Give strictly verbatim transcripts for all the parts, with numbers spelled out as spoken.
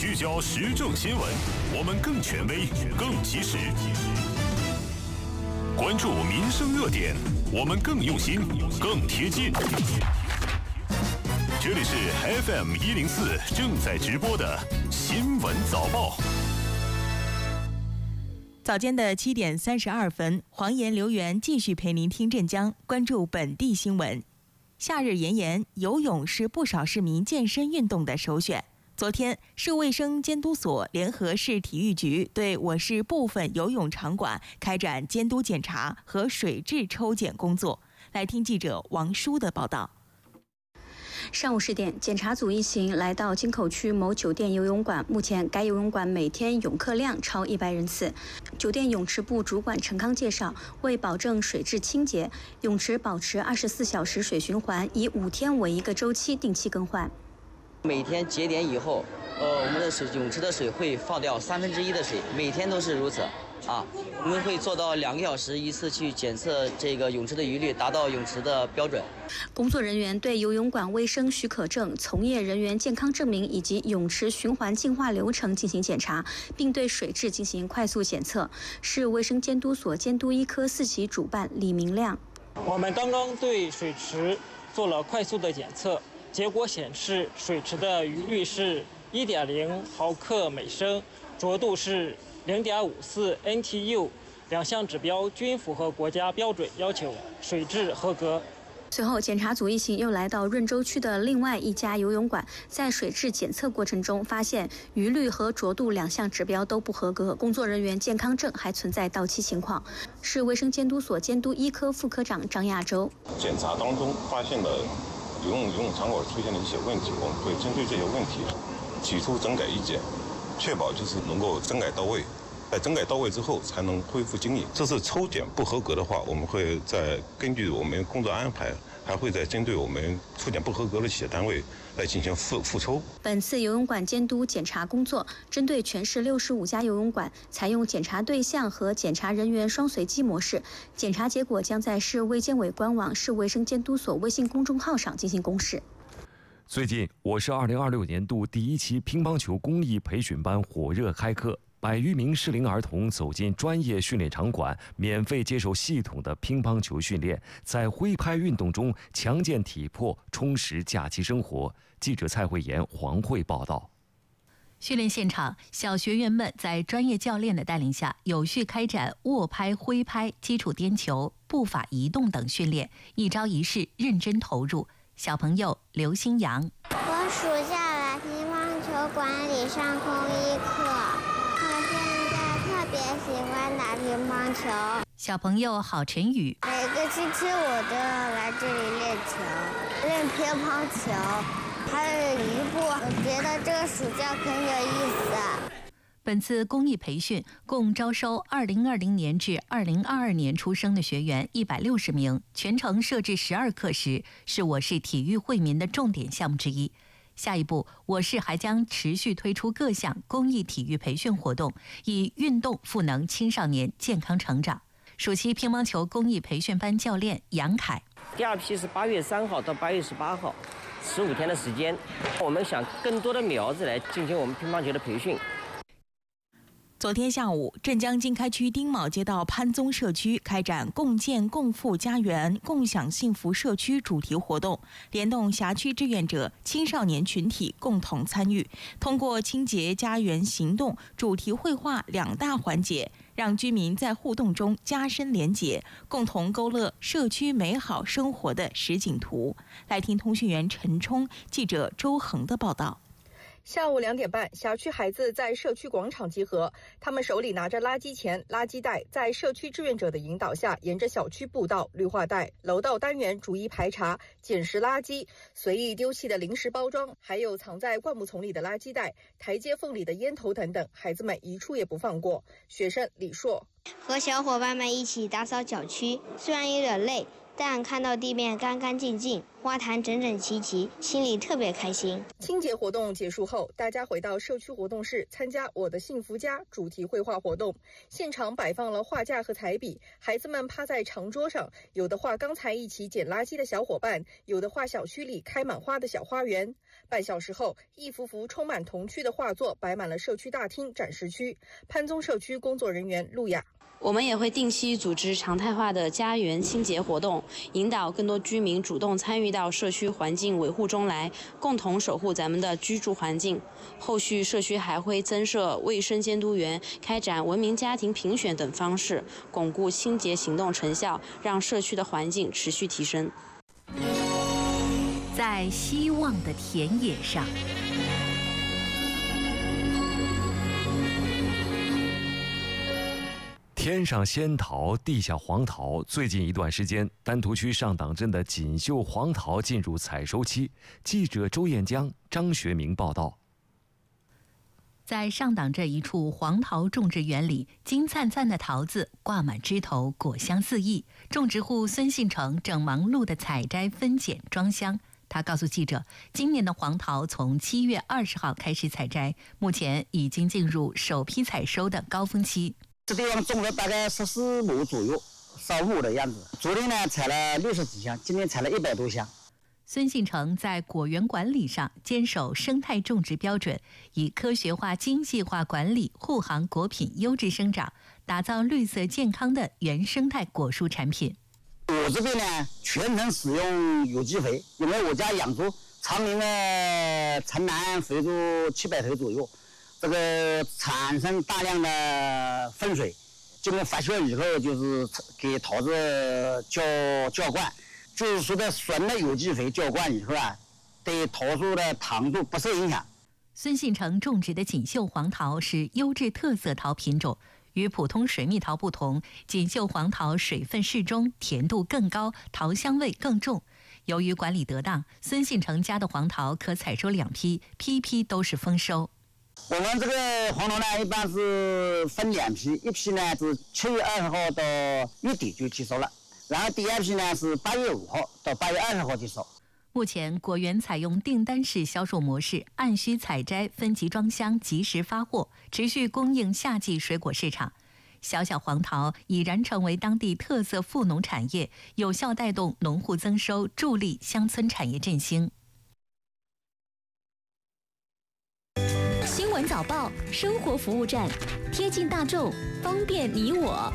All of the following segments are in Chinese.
聚焦时政新闻，我们更权威、更及时；关注民生热点，我们更用心、更贴近。这里是 F M 一零四正在直播的新闻早报。 早间的七点三十二分，黄岩留言继续陪您听镇江，关注本地新闻。夏日炎炎，游泳是不少市民健身运动的首选。昨天，市卫生监督所联合市体育局对我市部分游泳场馆开展监督检查和水质抽检工作。来听记者王舒的报道。 上午十点，检查组一行来到金口区某酒店游泳馆，目前该游泳馆每天泳客量超一百人次。酒店泳池部主管陈康介绍，为保证水质清洁，泳池保持二十四小时水循环，以五天为一个周期，定期更换。 每天节点以后，呃，我们的水泳池的水会放掉三分之一的水，每天都是如此。啊，我们会做到两个小时一次去检测这个泳池的余氯，达到泳池的标准。 工作人员对游泳馆卫生许可证、从业人员健康证明以及泳池循环净化流程进行检查，并对水质进行快速检测。市卫生监督所监督一科四级主办李明亮， 我们刚刚对水池做了快速的检测，结果显示水池的余氯是一点零毫克每升，浊度是零点五四 N T U， 两项指标均符合国家标准要求，水质合格。 随后，检查组一行又来到润州区的另外一家游泳馆，在水质检测过程中发现余氯和浊度两项指标都不合格，工作人员健康证还存在到期情况。市卫生监督所监督一科副科长张亚洲， 检查当中发现了游泳游泳场馆出现了一些问题，我们会针对这些问题提出整改意见，确保就是能够整改到位。在整改到位之后，才能恢复经营。这次抽检不合格的话，我们会再根据我们工作安排，还会再针对我们抽检不合格的企业单位来进行复复抽。 本次游泳馆监督检查工作，针对全市六十五家游泳馆，采用检查对象和检查人员双随机模式。检查结果将在市卫监委官网、市卫生监督所微信公众号上进行公示。 最近，我市二零二六年度第一期乒乓球公益培训班火热开课。百余名适龄儿童走进专业训练场馆，免费接受系统的乒乓球训练，在挥拍运动中强健体魄，充实假期生活。记者蔡慧妍、黄慧报道。 训练现场，小学员们在专业教练的带领下，有序开展握拍、挥拍、基础颠球、步法移动等训练，一招一式认真投入。小朋友刘新阳， 我暑假来乒乓球馆里上公益课。特别喜欢打乒乓球。 小朋友郝晨宇， 每个星期我都要来这里练球，练乒乓球。还有一步，我觉得这个暑假很有意思。 本次公益培训共招收二零二零年至二零二二年出生的学员一百六十名，全程设置十二课时，是我市体育惠民的重点项目之一。下一步，我市还将持续推出各项公益体育培训活动，以运动赋能青少年健康成长。暑期乒乓球公益培训班教练杨凯， 第二批是八月三号到八月十八号，十五天的时间，我们想更多的苗子来进行我们乒乓球的培训。 昨天下午，镇江经开区丁卯街道潘宗社区开展共建共富家园共享幸福社区主题活动，联动辖区志愿者、青少年群体共同参与，通过清洁家园行动、主题绘画两大环节，让居民在互动中加深连结，共同勾勒社区美好生活的实景图。来听通讯员陈冲、记者周恒的报道。 下午两点半，辖区孩子在社区广场集合，他们手里拿着垃圾钱、垃圾袋，在社区志愿者的引导下，沿着小区步道、绿化带、楼道单元逐一排查、捡拾垃圾、随意丢弃的零食包装，还有藏在灌木丛里的垃圾袋、台阶缝里的烟头等等，孩子们一处也不放过。学生李硕， 和小伙伴们一起打扫小区，虽然有点累， 但看到地面干干净净，花坛整整齐齐，心里特别开心。 清洁活动结束后，大家回到社区活动室参加我的幸福家主题绘画活动，现场摆放了画架和彩笔，孩子们趴在长桌上，有的画刚才一起捡垃圾的小伙伴，有的画小区里开满花的小花园。半小时后，一幅幅充满童趣的画作摆满了社区大厅展示区。潘宗社区工作人员陆雅。 我们也会定期组织常态化的家园清洁活动，引导更多居民主动参与到社区环境维护中来，共同守护咱们的居住环境。后续社区还会增设卫生监督员，开展文明家庭评选等方式，巩固清洁行动成效，让社区的环境持续提升。 在希望的田野上。 天上仙桃，地下黄桃。最近一段时间，丹徒区上党镇的锦绣黄桃进入采收期。记者周彦江、张学明报道。 在上党镇一处黄桃种植园里，金灿灿的桃子挂满枝头，果香四溢。种植户孙信成正忙碌地采摘、分拣、装箱。他告诉记者，今年的黄桃从七月二十号开始采摘，目前已经进入首批采收的高峰期。 这地方种了大概十四亩左右，烧亩的样子。昨天呢采了六十几箱，今天采了一百多箱。 孙信成在果园管理上坚守生态种植标准，以科学化、精细化管理护航果品优质生长，打造绿色健康的原生态果蔬产品。 我这边呢全程使用有机肥，因为我家养猪，常年的陈栏肥猪七百头左右。这个产生大量的粪水，经过发酵以后，就是给桃子浇浇灌，就是说的纯的有机肥浇灌以后啊，对桃树的糖度不受影响。 孙信成种植的锦绣黄桃是优质特色桃品种，与普通水蜜桃不同，锦绣黄桃水分适中，甜度更高，桃香味更重。由于管理得当，孙信成家的黄桃可采收两批，批批都是丰收。 我们这个黄桃呢，一般是分两批，一批呢是七月二十号到月底就结束了，然后第二批呢是八月五号到八月二十号结束。 目前果园采用订单式销售模式，按需采摘、分级装箱，及时发货，持续供应夏季水果市场。小小黄桃已然成为当地特色副农产业，有效带动农户增收，助力乡村产业振兴。 新闻早报，生活服务站，贴近大众，方便你我。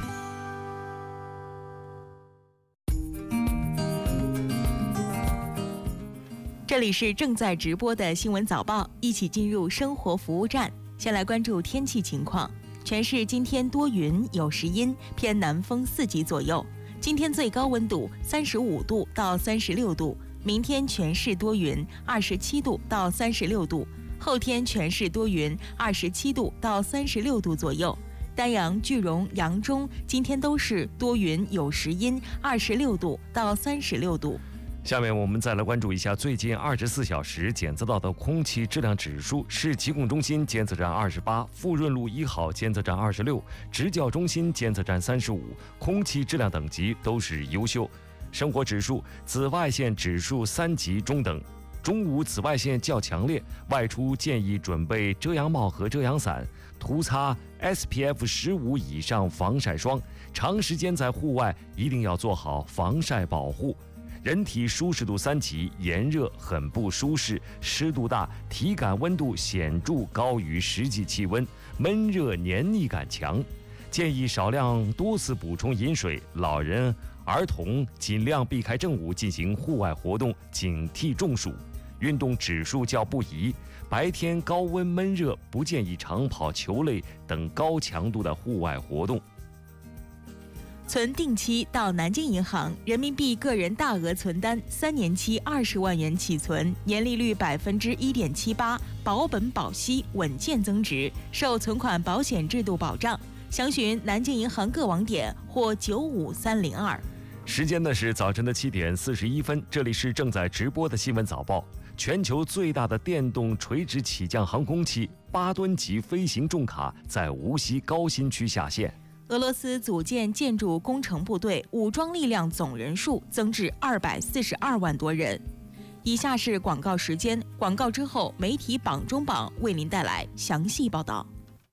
这里是正在直播的新闻早报，一起进入生活服务站。先来关注天气情况。全市今天多云有时阴，偏南风四级左右。今天最高温度三十五度到三十六度，明天全市多云，二十七度到三十六度。后天全市多云，二十七度到三十六度左右。丹阳、句容、扬中今天都是多云有时阴，二十六度到三十六度。 下面我们再来关注一下最近二十四小时检测到的空气质量指数。市疾控中心监测站二十八，富润路一号监测站二十六，职教中心监测站三十五，空气质量等级都是优秀。生活指数，紫外线指数三级中等。中午紫外线较强烈，外出建议准备遮阳帽和遮阳伞，涂擦 S P F 十五以上防晒霜。长时间在户外一定要做好防晒保护。人体舒适度三级，炎热很不舒适，湿度大，体感温度显著高于实际气温，闷热黏腻感强。建议少量多次补充饮水，老人、儿童尽量避开正午进行户外活动，警惕中暑。运动指数较不宜，白天高温闷热，不建议长跑、球类等高强度的户外活动。 存定期到南京银行人民币个人大额存单三年期二十万元起存，年利率百分之一点七八，保本保息，稳健增值，受存款保险制度保障。详询南京银行各网点或九五三零二。 时间呢是早晨的七点四十一分，这里是正在直播的新闻早报。全球最大的电动垂直起降航空器八吨级飞行重卡在无锡高新区下线。 俄罗斯组建建筑工程部队，武装力量总人数增至二百四十二万多人。以下是广告时间，广告之后，媒体榜中榜为您带来详细报道。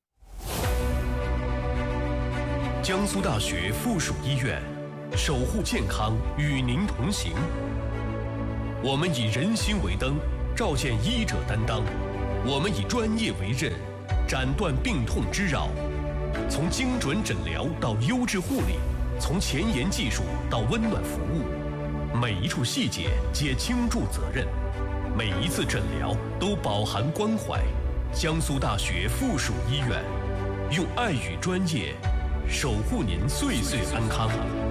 江苏大学附属医院，守护健康，与您同行。我们以人心为灯，照见医者担当；我们以专业为刃，斩断病痛之扰。从精准诊疗到优质护理，从前沿技术到温暖服务，每一处细节皆倾注责任，每一次诊疗都饱含关怀。江苏大学附属医院，用爱与专业守护您岁岁安康。